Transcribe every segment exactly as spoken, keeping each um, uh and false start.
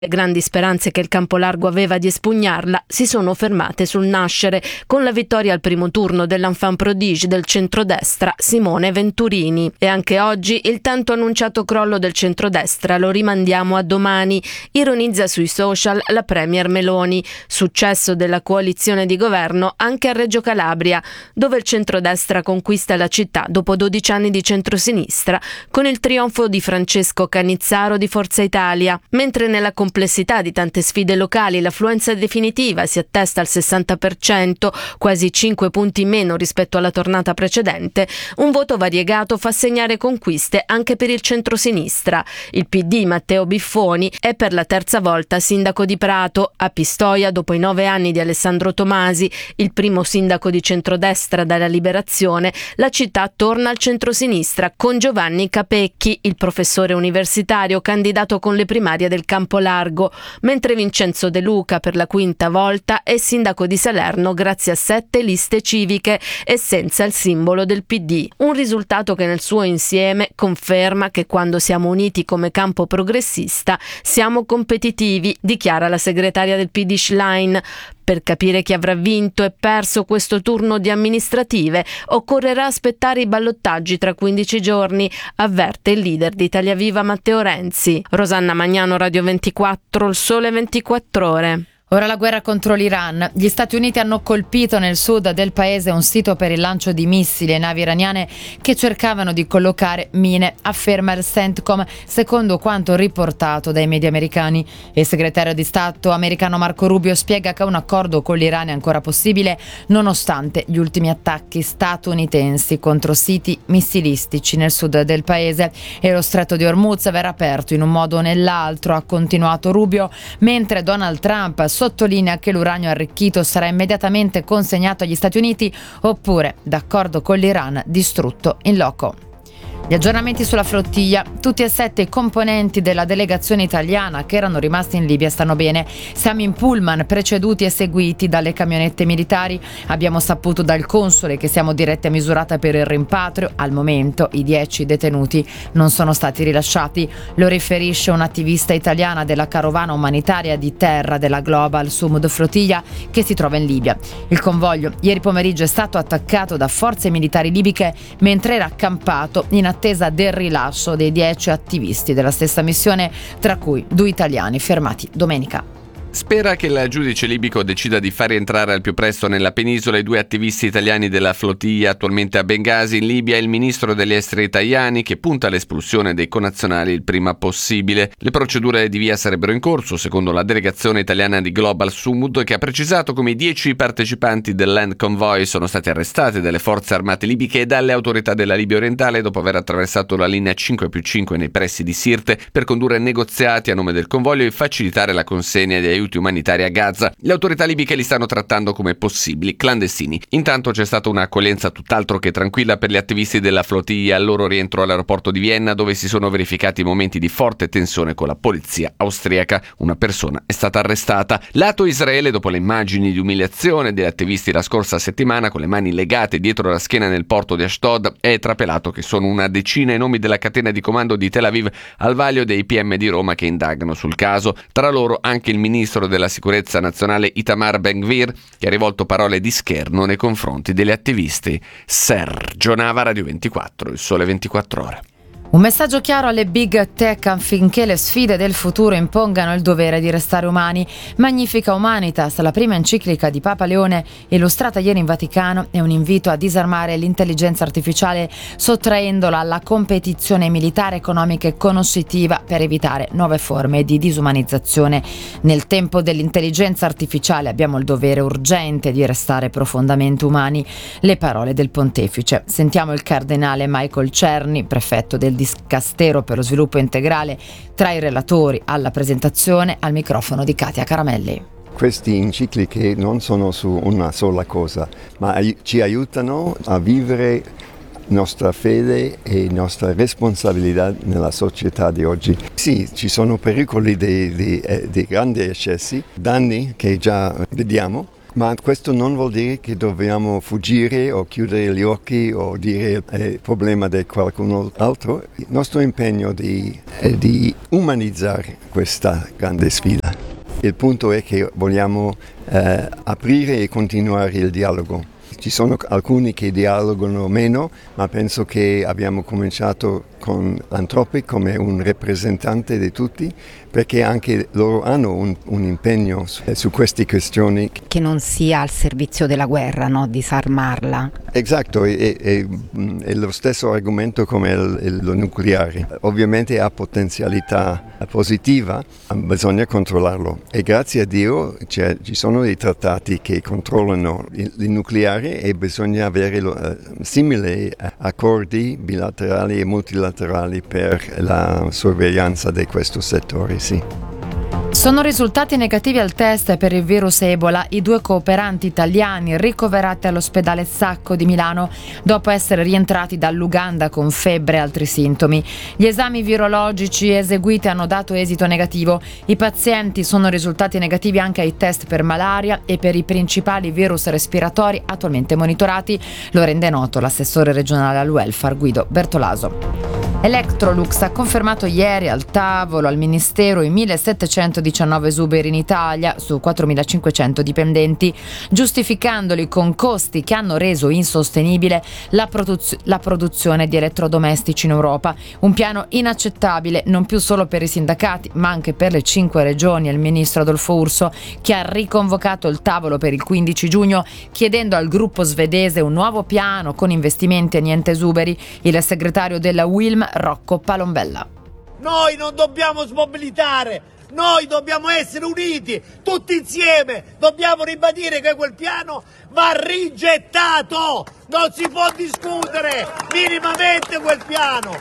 Le grandi speranze che il campo largo aveva di espugnarla si sono fermate sul nascere, con la vittoria al primo turno dell'enfant prodige del centrodestra Simone Venturini. E anche oggi il tanto annunciato crollo del centrodestra lo rimandiamo a domani, ironizza sui social la premier Meloni. Successo della coalizione di governo anche a Reggio Calabria, dove il centrodestra conquista la città dopo dodici anni di centrosinistra, con il trionfo di Francesco Cannizzaro di Forza Italia, mentre nella complessità di tante sfide locali l'affluenza definitiva si attesta al sessanta per cento, quasi cinque punti meno rispetto alla tornata precedente. Un voto variegato fa segnare conquiste anche per il centrosinistra. Il P D Matteo Biffoni è per la terza volta sindaco di Prato. A Pistoia, dopo i nove anni di Alessandro Tomasi, il primo sindaco di centrodestra dalla liberazione, la città torna al centrosinistra con Giovanni Capecchi, il professore universitario candidato con le primarie del Campo Largo, mentre Vincenzo De Luca per la quinta volta è sindaco di Salerno grazie a sette liste civiche e senza il simbolo del P D. Un risultato che nel suo insieme conferma che quando siamo uniti come campo progressista siamo competitivi, dichiara la segretaria del P D Schlein. Per capire chi avrà vinto e perso questo turno di amministrative occorrerà aspettare i ballottaggi tra quindici giorni, avverte il leader di Italia Viva Matteo Renzi. Rosanna Magnano, Radio ventiquattro, Il Sole ventiquattro Ore. Ora la guerra contro l'Iran. Gli Stati Uniti hanno colpito nel sud del paese un sito per il lancio di missili e navi iraniane che cercavano di collocare mine, afferma il CENTCOM, secondo quanto riportato dai media americani. Il segretario di Stato americano Marco Rubio spiega che un accordo con l'Iran è ancora possibile nonostante gli ultimi attacchi statunitensi contro siti missilistici nel sud del paese. E lo stretto di Hormuz verrà aperto in un modo o nell'altro, ha continuato Rubio, mentre Donald Trump sottolinea che l'uranio arricchito sarà immediatamente consegnato agli Stati Uniti oppure, d'accordo con l'Iran, distrutto in loco. Gli aggiornamenti sulla flottiglia. Tutti e sette i componenti della delegazione italiana che erano rimasti in Libia stanno bene. Siamo in pullman preceduti e seguiti dalle camionette militari. Abbiamo saputo dal console che siamo diretti a Misurata per il rimpatrio. Al momento i dieci detenuti non sono stati rilasciati. Lo riferisce un'attivista italiana della carovana umanitaria di terra della Global Sumud Flottiglia che si trova in Libia. Il convoglio ieri pomeriggio è stato attaccato da forze militari libiche mentre era accampato in attesa del rilascio dei dieci attivisti della stessa missione, tra cui due italiani fermati domenica. Spera che il giudice libico decida di far rientrare al più presto nella penisola i due attivisti italiani della flottiglia attualmente a Bengasi in Libia e il ministro degli esteri Tajani, che punta all'espulsione dei connazionali il prima possibile. Le procedure di via sarebbero in corso, secondo la delegazione italiana di Global Sumud, che ha precisato come i dieci partecipanti del Land Convoy sono stati arrestati dalle forze armate libiche e dalle autorità della Libia orientale dopo aver attraversato la linea cinque più cinque nei pressi di Sirte per condurre negoziati a nome del convoglio e facilitare la consegna di aiuti umanitari a Gaza. Le autorità libiche li stanno trattando come possibili clandestini. Intanto c'è stata un'accoglienza tutt'altro che tranquilla per gli attivisti della flottiglia al loro rientro all'aeroporto di Vienna, dove si sono verificati momenti di forte tensione con la polizia austriaca. Una persona è stata arrestata. Lato Israele, dopo le immagini di umiliazione degli attivisti la scorsa settimana con le mani legate dietro la schiena nel porto di Ashdod, è trapelato che sono una decina i nomi della catena di comando di Tel Aviv al vaglio dei P M di Roma che indagano sul caso. Tra loro anche il ministro della sicurezza nazionale Itamar Ben-Gvir, che ha rivolto parole di scherno nei confronti degli attivisti. Sergio Nava, Radio ventiquattro, Il Sole ventiquattro Ore. Un messaggio chiaro alle big tech affinché le sfide del futuro impongano il dovere di restare umani. Magnifica Humanitas, la prima enciclica di Papa Leone illustrata ieri in Vaticano, è un invito a disarmare l'intelligenza artificiale sottraendola alla competizione militare, economica e conoscitiva per evitare nuove forme di disumanizzazione. Nel tempo dell'intelligenza artificiale abbiamo il dovere urgente di restare profondamente umani. Le parole del pontefice. Sentiamo il cardinale Michael Cerny, prefetto del Dicastero per lo sviluppo integrale, tra i relatori alla presentazione, al microfono di Katia Caramelli. Queste encicliche non sono su una sola cosa, ma ci aiutano a vivere nostra fede e nostra responsabilità nella società di oggi. Sì, ci sono pericoli di, di, di grandi eccessi, danni che già vediamo, Ma questo non vuol dire che dobbiamo fuggire o chiudere gli occhi o dire è il problema di qualcun altro. Il nostro impegno di, è di umanizzare questa grande sfida. Il punto è che vogliamo eh, aprire e continuare il dialogo. Ci sono alcuni che dialogano meno, ma penso che abbiamo cominciato con Anthropic come un rappresentante di tutti, perché anche loro hanno un, un impegno su, su queste questioni. Che non sia al servizio della guerra, no? Disarmarla. Esatto, è, è, è lo stesso argomento come il, il, lo nucleare. Ovviamente ha potenzialità positiva, bisogna controllarlo. E grazie a Dio cioè, ci sono dei trattati che controllano il, il nucleare e bisogna avere uh, simili accordi bilaterali e multilaterali per la sorveglianza di questo settore, sì. Sono risultati negativi al test per il virus Ebola i due cooperanti italiani ricoverati all'ospedale Sacco di Milano dopo essere rientrati dall'Uganda con febbre e altri sintomi. Gli esami virologici eseguiti hanno dato esito negativo. I pazienti sono risultati negativi anche ai test per malaria e per i principali virus respiratori attualmente monitorati, lo rende noto l'assessore regionale al welfare Guido Bertolaso. Electrolux ha confermato ieri al tavolo al Ministero i millesettecentodiciannove esuberi in Italia su quattromilacinquecento dipendenti, giustificandoli con costi che hanno reso insostenibile la, produz- la produzione di elettrodomestici in Europa. Un piano inaccettabile non più solo per i sindacati ma anche per le cinque regioni e il ministro Adolfo Urso, che ha riconvocato il tavolo per il quindici giugno chiedendo al gruppo svedese un nuovo piano con investimenti e niente esuberi. Il segretario della Wilm Rocco Palombella. Noi non dobbiamo smobilitare, noi dobbiamo essere uniti, tutti insieme, dobbiamo ribadire che quel piano va rigettato, non si può discutere minimamente quel piano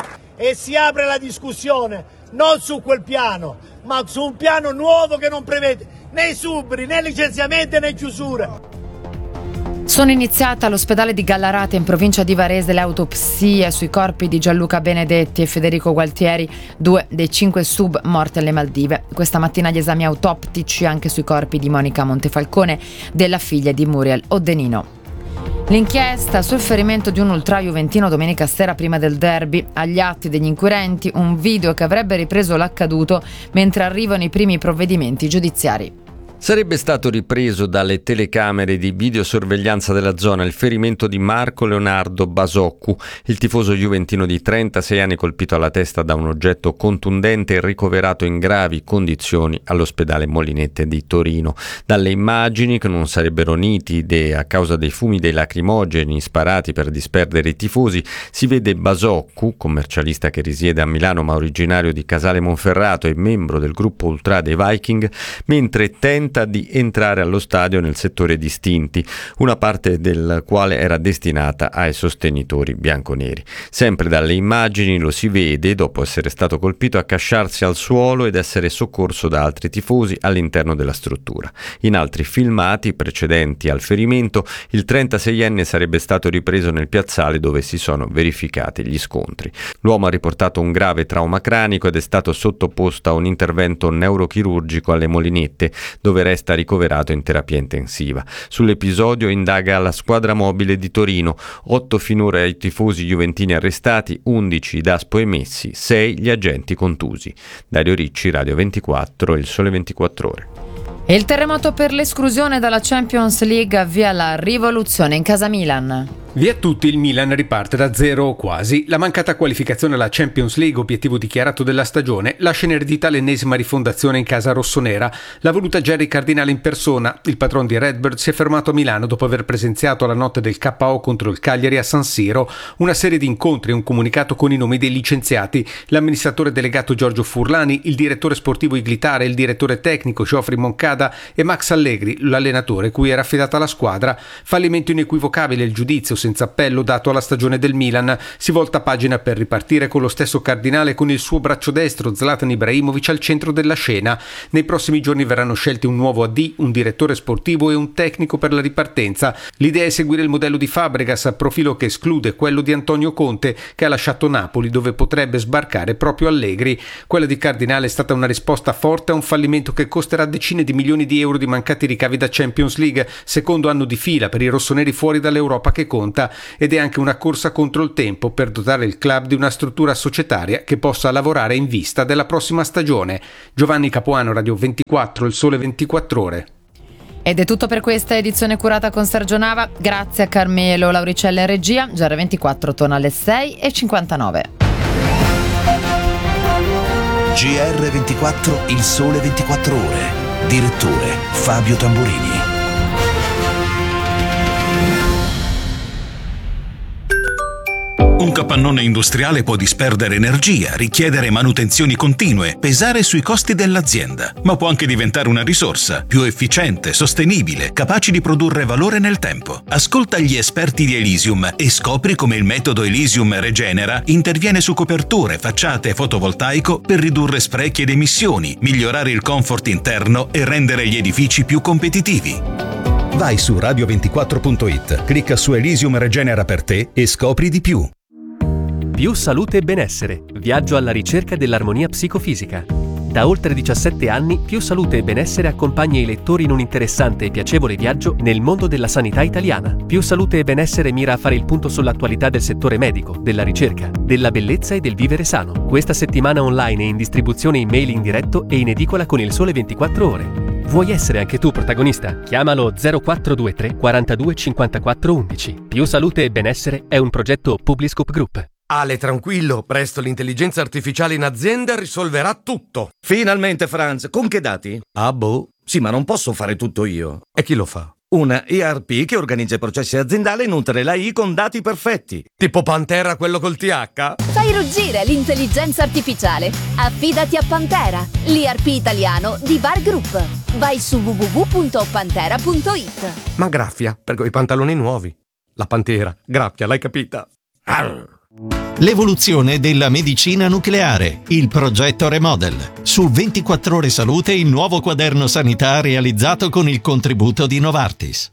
e si apre la discussione non su quel piano, ma su un piano nuovo che non prevede né esuberi, né licenziamenti, né chiusure. Sono iniziate all'ospedale di Gallarate in provincia di Varese le autopsie sui corpi di Gianluca Benedetti e Federico Gualtieri, due dei cinque sub morti alle Maldive. Questa mattina gli esami autoptici anche sui corpi di Monica Montefalcone, della figlia di Muriel Oddenino. L'inchiesta sul ferimento di un ultra juventino domenica sera prima del derby, agli atti degli inquirenti un video che avrebbe ripreso l'accaduto mentre arrivano i primi provvedimenti giudiziari. Sarebbe stato ripreso dalle telecamere di videosorveglianza della zona il ferimento di Marco Leonardo Basoccu, il tifoso juventino di trentasei anni colpito alla testa da un oggetto contundente e ricoverato in gravi condizioni all'ospedale Molinette di Torino. Dalle immagini, che non sarebbero nitide a causa dei fumi dei lacrimogeni sparati per disperdere i tifosi, si vede Basoccu, commercialista che risiede a Milano ma originario di Casale Monferrato e membro del gruppo ultra dei Viking, mentre tenta di entrare allo stadio nel settore distinti, una parte del quale era destinata ai sostenitori bianconeri. Sempre dalle immagini lo si vede, dopo essere stato colpito, accasciarsi al suolo ed essere soccorso da altri tifosi all'interno della struttura. In altri filmati precedenti al ferimento, il trentaseienne sarebbe stato ripreso nel piazzale dove si sono verificati gli scontri. L'uomo ha riportato un grave trauma cranico ed è stato sottoposto a un intervento neurochirurgico alle Molinette, dove resta ricoverato in terapia intensiva. Sull'episodio indaga la squadra mobile di Torino, otto finora i tifosi juventini arrestati, undici i Daspo emessi, sei gli agenti contusi. Dario Ricci, Radio ventiquattro, Il Sole ventiquattro Ore. E il terremoto per l'esclusione dalla Champions League avvia la rivoluzione in casa Milan. Via tutti, il Milan riparte da zero o quasi. La mancata qualificazione alla Champions League, obiettivo dichiarato della stagione, lascia in eredità l'ennesima rifondazione in casa rossonera. L'ha voluta Gerry Cardinale in persona. Il patron di Redbird si è fermato a Milano dopo aver presenziato la notte del K O contro il Cagliari a San Siro una serie di incontri e un comunicato con i nomi dei licenziati: l'amministratore delegato Giorgio Furlani, il direttore sportivo Iglitare, il direttore tecnico Geoffrey Moncada e Max Allegri, l'allenatore cui era affidata la squadra. Fallimento inequivocabile il giudizio, senza appello dato alla stagione del Milan. Si volta pagina per ripartire con lo stesso Cardinale con il suo braccio destro Zlatan Ibrahimovic al centro della scena. Nei prossimi giorni verranno scelti un nuovo A D, un direttore sportivo e un tecnico per la ripartenza. L'idea è seguire il modello di Fabregas, profilo che esclude quello di Antonio Conte, che ha lasciato Napoli, dove potrebbe sbarcare proprio Allegri. Quella di Cardinale è stata una risposta forte a un fallimento che costerà decine di milioni di euro di mancati ricavi da Champions League, secondo anno di fila per i rossoneri fuori dall'Europa che conta, ed è anche una corsa contro il tempo per dotare il club di una struttura societaria che possa lavorare in vista della prossima stagione. Giovanni Capuano, Radio ventiquattro, Il Sole ventiquattro Ore. Ed è tutto per questa edizione curata con Sergio Nava. Grazie a Carmelo Lauricella in regia. G R ventiquattro torna alle sei e cinquantanove. G R ventiquattro, Il Sole ventiquattro Ore. Direttore Fabio Tamburini. Un capannone industriale può disperdere energia, richiedere manutenzioni continue, pesare sui costi dell'azienda, ma può anche diventare una risorsa più efficiente, sostenibile, capace di produrre valore nel tempo. Ascolta gli esperti di Elysium e scopri come il metodo Elysium Regenera interviene su coperture, facciate e fotovoltaico per ridurre sprechi ed emissioni, migliorare il comfort interno e rendere gli edifici più competitivi. Vai su radio ventiquattro punto it, clicca su Elysium Regenera per te e scopri di più. Più salute e benessere. Viaggio alla ricerca dell'armonia psicofisica. Da oltre diciassette anni, Più Salute e Benessere accompagna i lettori in un interessante e piacevole viaggio nel mondo della sanità italiana. Più Salute e Benessere mira a fare il punto sull'attualità del settore medico, della ricerca, della bellezza e del vivere sano. Questa settimana online e in distribuzione in mail in diretto e in edicola con Il Sole ventiquattro Ore. Vuoi essere anche tu protagonista? Chiamalo zero quattro due tre quarantadue cinquantaquattro undici. Più Salute e Benessere è un progetto Publiscope Group. Ale, tranquillo, presto l'intelligenza artificiale in azienda risolverà tutto. Finalmente, Franz, con che dati? Ah, boh. Sì, ma non posso fare tutto io. E chi lo fa? Una E R P che organizza i processi aziendali e nutre l'A I con dati perfetti. Tipo Pantera, quello col T H? Fai ruggire l'intelligenza artificiale. Affidati a Pantera, l'E R P italiano di Bar Group. Vai su w w w punto pantera punto it. Ma graffia, per quei pantaloni nuovi. La Pantera, graffia, l'hai capita? Arr. L'evoluzione della medicina nucleare, il progetto Remodel. Su ventiquattro Ore Salute il nuovo quaderno sanità realizzato con il contributo di Novartis.